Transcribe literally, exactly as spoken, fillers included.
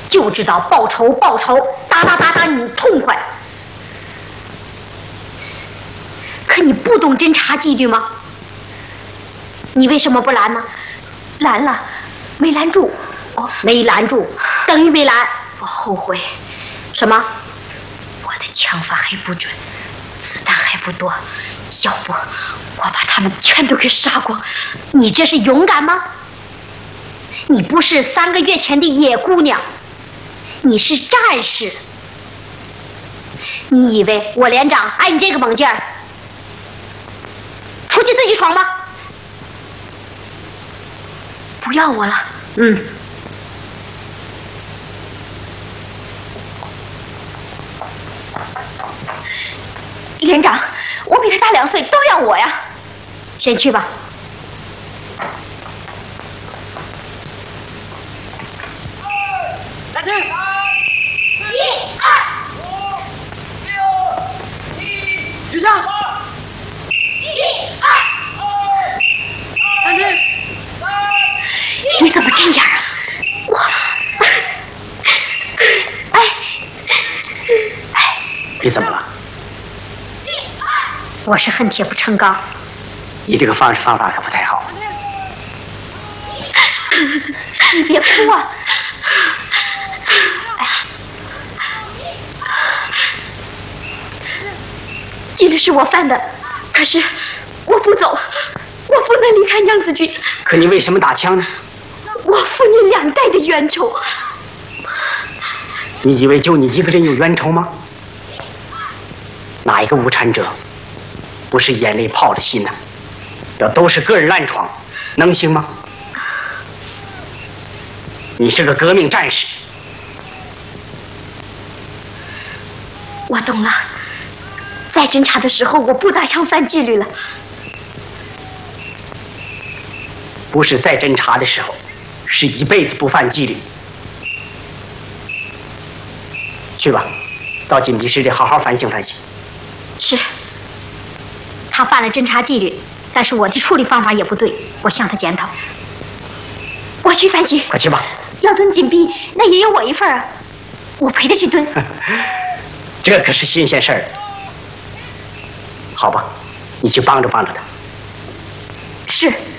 就知道报仇报仇，打打打打你痛快。可你不懂侦查纪律吗？你为什么不拦呢？ 拦了，没拦住。 哦，没拦住，等于没拦。 我后悔。 什么？ 我的枪法还不准，子弹还不多，要不我把他们全都给杀光。 你这是勇敢吗？你不是三个月前的野姑娘，你是战士。你以为我连长爱你这个猛劲儿？出去自己闯吧。 不要我了。 嗯。 连长，我比他大两岁，都要我呀。 先去吧。 站住！一二五六七，举上！一二，站住！ 你怎么这样啊？我，哎，哎， 你怎么了？ 我是恨铁不成钢。 你这个方式方法可不太好。 你别哭啊！哎，纪律是我犯的，可是我不走，我不能离开娘子军。 可你为什么打枪呢？ 我父女两代的冤仇。 你以为就你一个人有冤仇吗？哪一个无产者不是眼泪泡着心呢？要都是个人乱闯，能行吗？你是个革命战士。 我懂了，在侦查的时候我不打枪犯纪律了。 不是在侦查的时候，是一辈子不犯纪律。去吧，到紧逼室里好好反省反省。 是。 他犯了侦查纪律，但是我的处理方法也不对，我向他检讨。 我去反省。 快去吧。 要蹲紧逼，那也有我一份啊，我陪他去蹲。 这可是新鲜事儿。好吧，你去帮着帮着他。 是。